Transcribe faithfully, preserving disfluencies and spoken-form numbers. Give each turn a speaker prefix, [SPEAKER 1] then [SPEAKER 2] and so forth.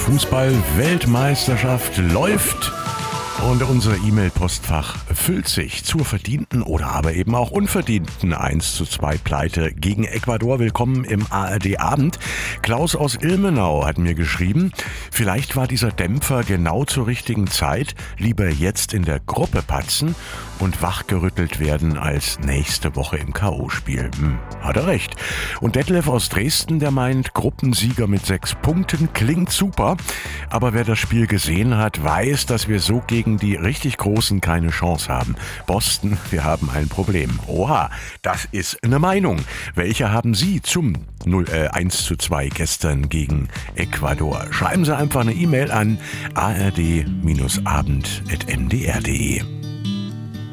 [SPEAKER 1] Fußball-Weltmeisterschaft läuft und unser E-Mail-Postfach füllt sich zur verdienten oder aber eben auch unverdienten eins zu zwei Pleite gegen Ecuador. Willkommen im A R D-Abend. Klaus aus Ilmenau hat mir geschrieben, vielleicht war dieser Dämpfer genau zur richtigen Zeit, lieber jetzt in der Gruppe patzen und wachgerüttelt werden als nächste Woche im K O-Spiel. Hm, hat er recht. Und Detlef aus Dresden, der meint, Gruppensieger mit sechs Punkten klingt super, aber wer das Spiel gesehen hat, weiß, dass wir so gegen die richtig Großen keine Chance haben. Boston, wir haben ein Problem. Oha, das ist eine Meinung. Welche haben Sie zum null, äh, eins zu zwei gestern gegen Ecuador? Schreiben Sie einfach eine E-Mail an a r d abend punkt m d r punkt d e.